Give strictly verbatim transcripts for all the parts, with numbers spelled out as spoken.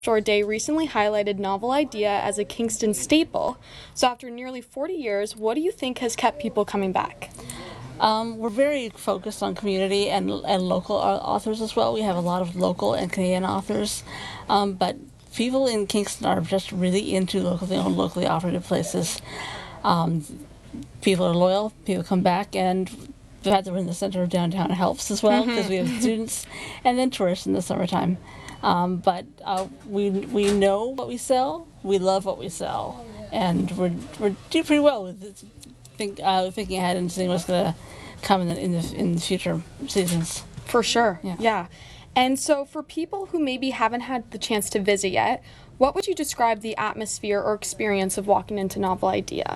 Bookstore Day recently highlighted Novel Idea as a Kingston staple. So after nearly forty years, what do you think has kept people coming back? Um, we're very focused on community and, and local authors as well. We have a lot of local and Canadian authors, um, but people in Kingston are just really into locally owned, locally operated places. Um, people are loyal, people come back, and the fact that we're in the center of downtown helps as well because we have students and then tourists in the summertime. Um, but uh, we we know what we sell, we love what we sell, and we're we're doing pretty well with it. Think uh, thinking ahead and seeing what's gonna come in the in the, in the future seasons. For sure. Yeah. Yeah. And so for people who maybe haven't had the chance to visit yet, what would you describe the atmosphere or experience of walking into Novel Idea?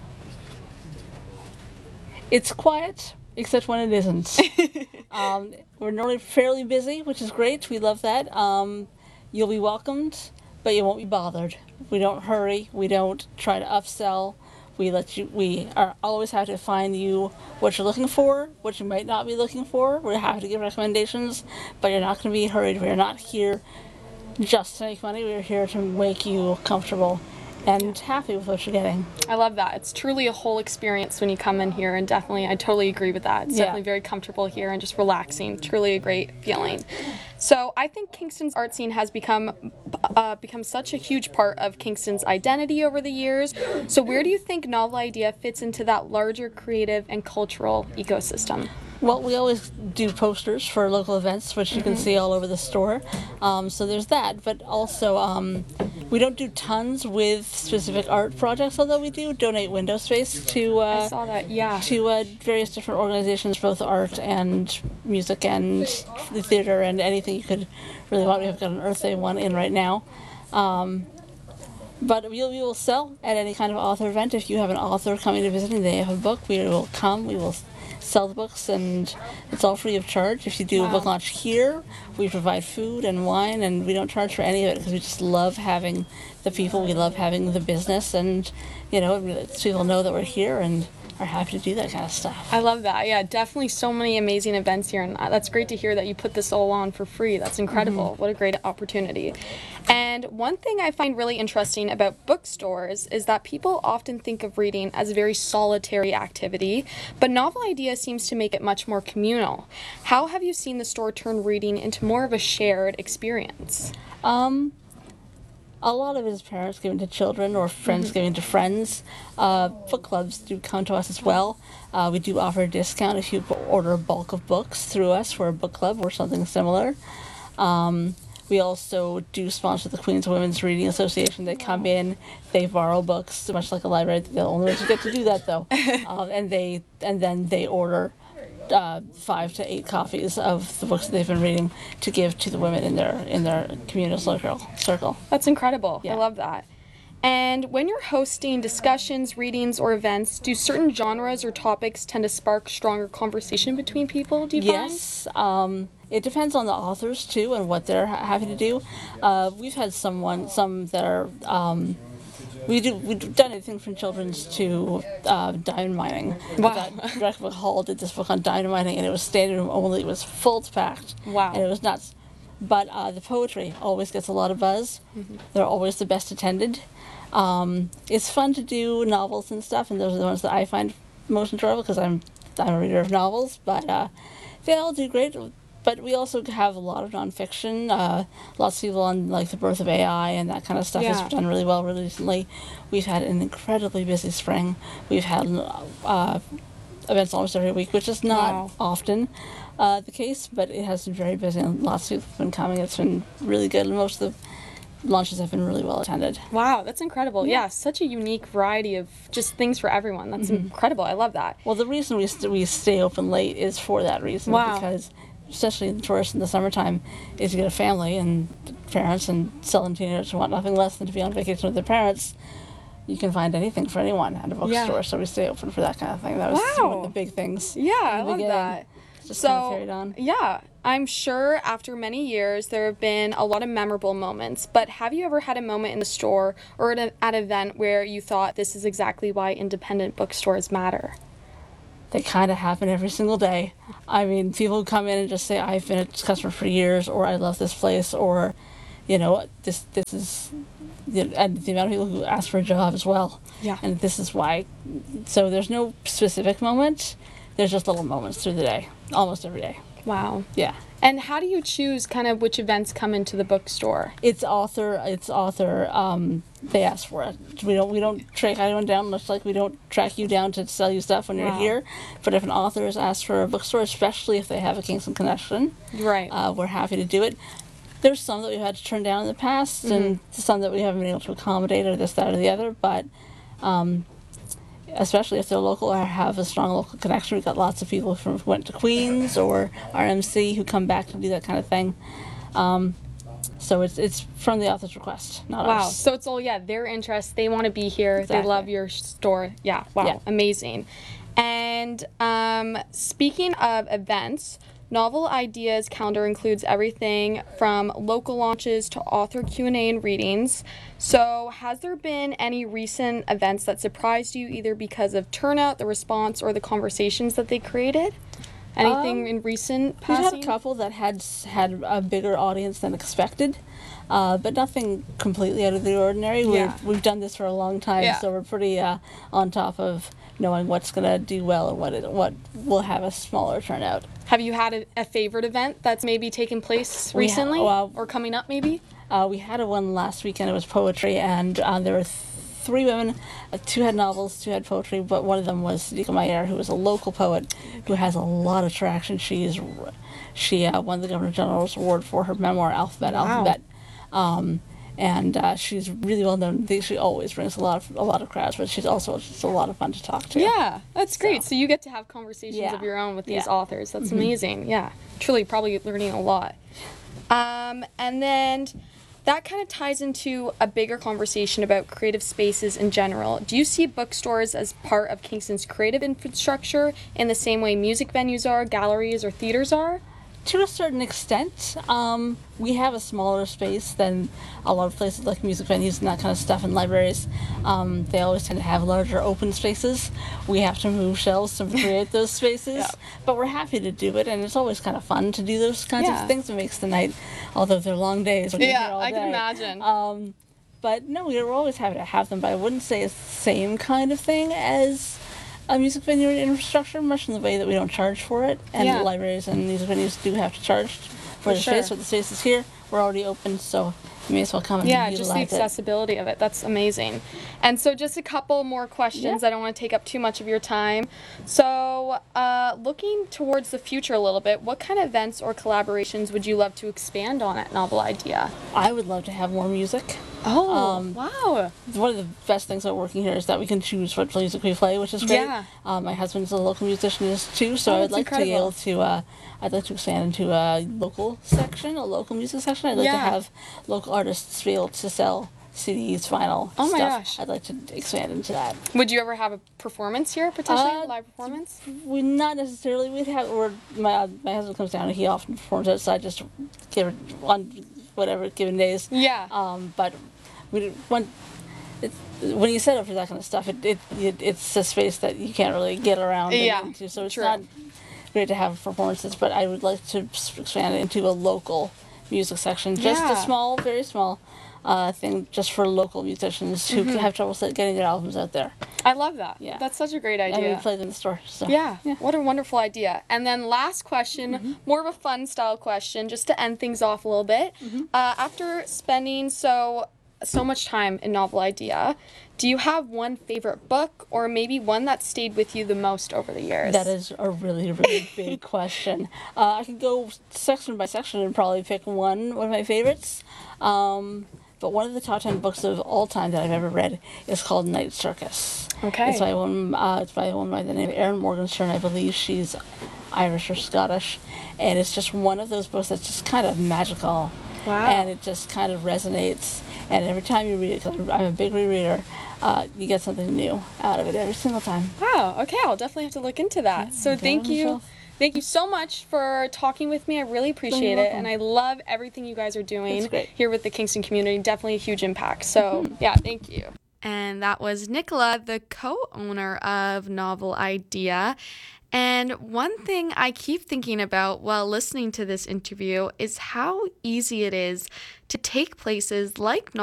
It's quiet, except when it isn't. um, we're normally fairly busy, which is great. We love that. Um, you'll be welcomed, but you won't be bothered. We don't hurry. We don't try to upsell. We let you. We are always happy to find you what you're looking for, what you might not be looking for. We're happy to give recommendations, but you're not going to be hurried. We're not here just to make money. We're here to make you comfortable and happy with what you're getting. I love that. It's truly a whole experience when you come in here, and definitely, I totally agree with that. It's Yeah. definitely very comfortable here and just relaxing. Truly a great feeling. So I think Kingston's art scene has become uh, become such a huge part of Kingston's identity over the years. So where do you think Novel Idea fits into that larger creative and cultural ecosystem? Well, we always do posters for local events, which you can see all over the store. Um, so there's that. But also, um, we don't do tons with specific art projects, although we do donate window space to uh, I saw that, yeah. to uh, various different organizations, both art and music and the theater and anything you could really want. We've got an Earth Day one in right now. Um, But we, we will sell at any kind of author event. If you have an author coming to visit and they have a book, we will come, we will sell the books, and it's all free of charge. If you do Wow. a book launch here, we provide food and wine, and we don't charge for any of it because we just love having the people, we love having the business, and, you know, people know that we're here and are happy to do that kind of stuff. I love that. Yeah, definitely so many amazing events here, and that's great to hear that you put this all on for free. That's incredible. Mm-hmm. What a great opportunity. And one thing I find really interesting about bookstores is that people often think of reading as a very solitary activity, but Novel Idea seems to make it much more communal. How have you seen the store turn reading into more of a shared experience? Um, a lot of it is parents giving to children or friends giving to friends. Uh, book clubs do come to us as well. Uh, we do offer a discount if you order a bulk of books through us for a book club or something similar. Um, we also do sponsor the Queens Women's Reading Association. They come in, they borrow books, much like a library. They're the only ones who get to do that, though. um, and they and then they order Uh, five to eight copies of the books that they've been reading to give to the women in their in their communal circle. circle. That's incredible. Yeah. I love that. And when you're hosting discussions, readings, or events, do certain genres or topics tend to spark stronger conversation between people, do you find? Yes, um, it depends on the authors too and what they're ha- happy to do. Uh, we've had someone, some that are, um, we do, we've done anything from children's to uh, diamond mining. Wow. Rebecca Hall did this book on diamond mining, and it was standing room only. It was full packed. Wow. And it was nuts. But uh, the poetry always gets a lot of buzz. Mm-hmm. They're always the best attended. Um, it's fun to do novels and stuff, and those are the ones that I find most enjoyable because I'm I'm a reader of novels. But uh, they all do great. But we also have a lot of nonfiction. Uh, lots of people on like the birth of A I and that kind of stuff Yeah. has done really well recently. We've had an incredibly busy spring. We've had uh, events almost every week, which is not Wow. often uh, the case, but it has been very busy and lots of people have been coming. It's been really good, and most of the launches have been really well attended. Wow, that's incredible. Yeah. Yeah. Such a unique variety of just things for everyone. That's incredible. I love that. Well, the reason we st- we stay open late is for that reason. Wow. Because especially in tourists in the summertime, is you get a family and parents and selling teenagers who want nothing less than to be on vacation with their parents. You can find anything for anyone at a bookstore, Yeah. so we stay open for that kind of thing. That was Wow. one of the big things. Yeah, I in the love beginning. that. Just So, kind of carried on. yeah, I'm sure after many years there have been a lot of memorable moments, but have you ever had a moment in the store or at, a, at an event where you thought this is exactly why independent bookstores matter? They kind of happen every single day. I mean, people who come in and just say, I've been a customer for years, or I love this place, or you know, this this is, you know, and the amount of people who ask for a job as well. Yeah. And this is why. So there's no specific moment. There's just little moments through the day, almost every day. Wow. Yeah. And how do you choose kind of which events come into the bookstore? It's author. It's author. Um, they ask for it. We don't. We don't track anyone down. Much like we don't track you down to sell you stuff when you're Wow. here. But if an author is asked for a bookstore, especially if they have a Kingston connection, Right. uh, we're happy to do it. There's some that we've had to turn down in the past, and some that we haven't been able to accommodate, or this, that, or the other. But um, especially if they're local or have a strong local connection, we've got lots of people from who went to Queens or R M C who come back to do that kind of thing. Um, so it's it's from the author's request, not Wow. ours. So it's all, yeah, their interest. They want to be here. They Exactly. love your store. Yeah. Wow. Yeah. Amazing. And um, speaking of events, Novel Ideas calendar includes everything from local launches to author Q and A and readings. So has there been any recent events that surprised you either because of turnout, the response, or the conversations that they created? Anything Um, in recent We've passing? had a couple that had s- had a bigger audience than expected, uh, but nothing completely out of the ordinary. We're, Yeah. We've done this for a long time, Yeah. so we're pretty uh, on top of knowing what's going to do well and what it, what will have a smaller turnout. Have you had a, a favorite event that's maybe taken place We ha- recently well- or coming up maybe? Uh, we had a one last weekend. It was poetry, and uh, there were th- three women. Uh, two had novels, two had poetry, but one of them was Sadiqa Mayer, who is a local poet who has a lot of traction. She is, r- she uh, won the Governor General's Award for her memoir, Alphabet, Wow. Alphabet, um, and uh, she's really well known. They- She always brings a lot of a lot of crowds, but she's also just a lot of fun to talk to. Yeah, that's great. So- So you get to have conversations Yeah. of your own with these Yeah. authors. That's amazing. Yeah, truly probably learning a lot. Um, and then that kind of ties into a bigger conversation about creative spaces in general. Do you see bookstores as part of Kingston's creative infrastructure in the same way music venues are, galleries, or theaters are? To a certain extent, um, we have a smaller space than a lot of places like music venues and that kind of stuff, and libraries. Um, they always tend to have larger open spaces. We have to move shelves to create those spaces, Yeah. but we're happy to do it, and it's always kind of fun to do those kinds Yeah. of things. It makes the night, although they're long days. When you're here all I can day. imagine. Um, but no, we're always happy to have them, but I wouldn't say it's the same kind of thing as a music venue and infrastructure, much in the way that we don't charge for it, and Yeah. libraries and music venues do have to charge for, For the sure. space. But the space is here, we're already open, so you may as well come and Yeah, utilize just the it. accessibility of it. That's amazing. And so, just a couple more questions. Yeah. I don't want to take up too much of your time. So, uh, looking towards the future a little bit, what kind of events or collaborations would you love to expand on at Novel Idea? I would love to have more music. Oh, Um, wow. One of the best things about working here is that we can choose what music we play, which is great. Yeah. Um, my husband's a local musician is too, so Oh, I'd that's like to be incredible. able to. Uh, I'd like to expand into a local section, a local music section. I'd like to Yeah. have local artists be able to sell C Ds, vinyl. Oh my stuff. gosh. I'd like to expand into that. Would you ever have a performance here, potentially? Uh, a live performance? We not necessarily. We'd have. Or my my husband comes down and he often performs outside, just to give it on whatever given days. Yeah. Um, but we when it, when you set up for that kind of stuff, it, it, it it's a space that you can't really get around and Yeah, into. So it's true. not great to have performances. But I would like to s- expand it into a local music section, just Yeah. a small, very small uh, thing, just for local musicians who Mm-hmm. have trouble set- getting their albums out there. I love that. Yeah. That's such a great And we idea. play them in the store. So Yeah, what a wonderful idea. And then last question, Mm-hmm. more of a fun style question, just to end things off a little bit. Mm-hmm. Uh, after spending so so much time in Novel Idea, do you have one favorite book or maybe one that stayed with you the most over the years? That is a really, really big question. Uh, I could go section by section and probably pick one, one of my favorites. Um, but one of the top ten books of all time that I've ever read is called Night Circus. Okay. It's by a woman, uh, it's by a woman by the name of Erin Morgenstern. I believe she's Irish or Scottish. And it's just one of those books that's just kind of magical. Wow. And it just kind of resonates. And every time you read it, 'cause I'm a big rereader, uh, you get something new out of it every single time. Wow, okay, I'll definitely have to look into that. So enjoy thank it you. yourself. Thank you so much for talking with me. I really appreciate it. welcome. And I love everything you guys are doing That's great. here with the Kingston community. Definitely a huge impact. So, yeah, thank you. And that was Nicola, the co owner of Novel Idea. And one thing I keep thinking about while listening to this interview is how easy it is to take places like